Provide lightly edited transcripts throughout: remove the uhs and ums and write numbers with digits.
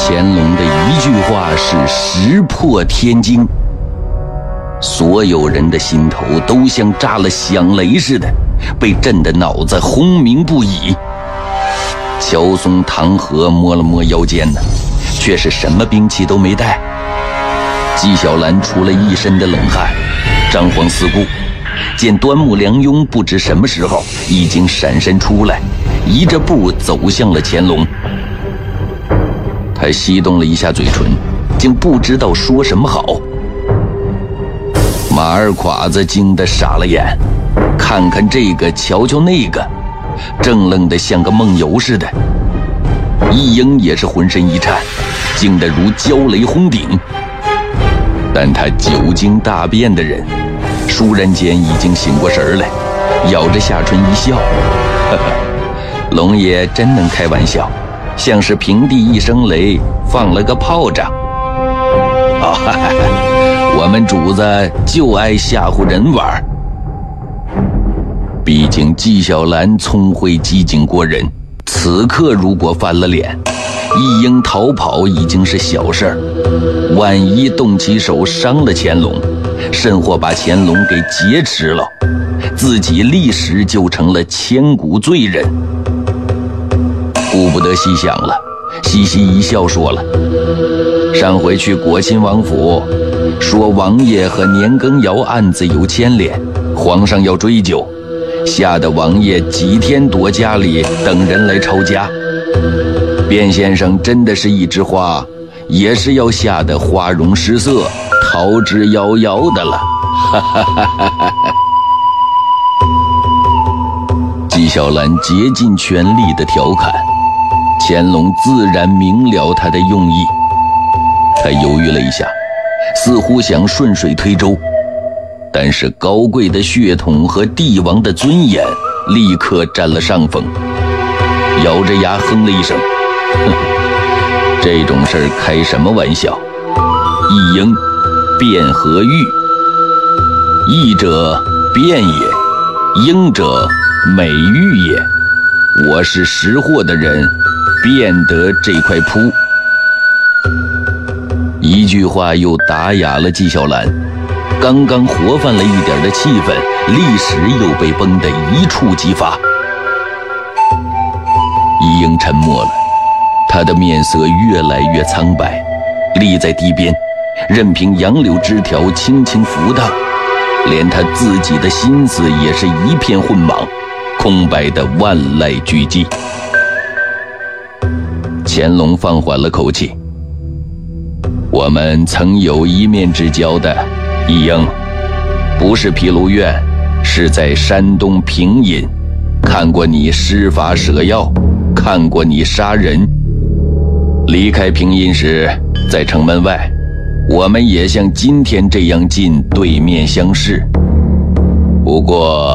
乾隆的一句话是石破天惊，所有人的心头都像炸了响雷似的，被震得脑子轰鸣不已。乔松、唐河摸了摸腰间呢，却是什么兵器都没带。纪晓岚出了一身的冷汗，张皇四顾，见端木良庸不知什么时候已经闪身出来，移着步走向了乾隆。他翕动了一下嘴唇，竟不知道说什么好。马二侉子惊得傻了眼，看看这个瞧瞧那个，怔愣得像个梦游似的。一英也是浑身一颤，惊得如焦雷轰顶。但他久经大变的人，倏然间已经醒过神来，咬着下唇一笑，呵呵，龙爷真能开玩笑，像是平地一声雷，放了个炮仗。哦，哈哈，我们主子就爱吓唬人玩。毕竟纪晓岚聪慧机警过人，此刻如果翻了脸，一英逃跑已经是小事儿，万一动起手伤了乾隆，甚或把乾隆给劫持了，自己立时就成了千古罪人。顾不得细想了，嘻嘻一笑说了，上回去果亲王府，说王爷和年羹尧案子有牵连，皇上要追究，吓得王爷几天躲家里等人来抄家。卞先生真的是一枝花，也是要吓得花容失色，逃之夭夭的了。哈哈哈哈哈！纪晓岚竭尽全力的调侃，乾隆自然明了他的用意。他犹豫了一下，似乎想顺水推舟，但是高贵的血统和帝王的尊严立刻占了上风，咬着牙哼了一声，哼，这种事儿开什么玩笑？一英，卞和玉，义者卞也，英者美玉也。我是识货的人，便得这块铺。一句话又打哑了纪晓岚，刚刚活泛了一点的气氛，立时又被崩得一触即发。一英沉默了，他的面色越来越苍白，立在地边，任凭杨柳枝条轻轻浮荡，连他自己的心思也是一片混茫，空白的万籁俱寂。乾隆放缓了口气，我们曾有一面之交的，一英，不是毗卢院，是在山东平隐，看过你施法舍药，看过你杀人。离开平阴时，在城门外，我们也像今天这样近对面相视。不过，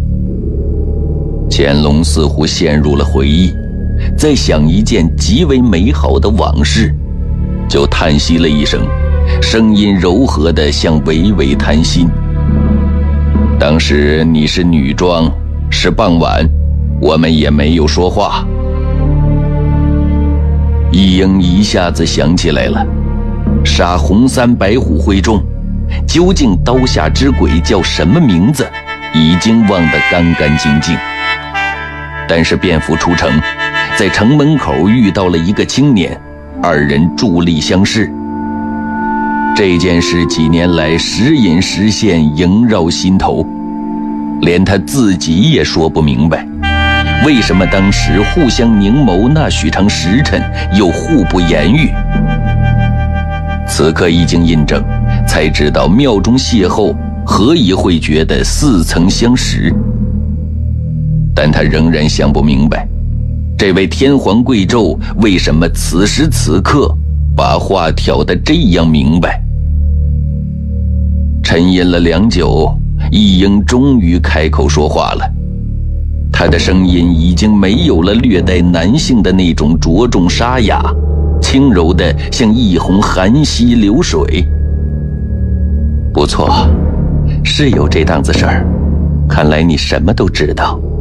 乾隆似乎陷入了回忆，在想一件极为美好的往事，就叹息了一声，声音柔和的像娓娓谈心。当时你是女装，是傍晚，我们也没有说话。一英一下子想起来了，杀红三白虎会众，究竟刀下之鬼叫什么名字，已经忘得干干净净。但是便服出城，在城门口遇到了一个青年，二人伫立相视。这件事几年来时隐时现，萦绕心头，连他自己也说不明白，为什么当时互相凝眸那许长时辰，又互不言语。此刻一经印证，才知道庙中邂逅何以会觉得似曾相识。但他仍然想不明白，这位天皇贵胄为什么此时此刻把话挑得这样明白。沉吟了良久，一英终于开口说话了。他的声音已经没有了略带男性的那种着重沙哑，轻柔的像一泓寒溪流水。不错，是有这档子事儿，看来你什么都知道。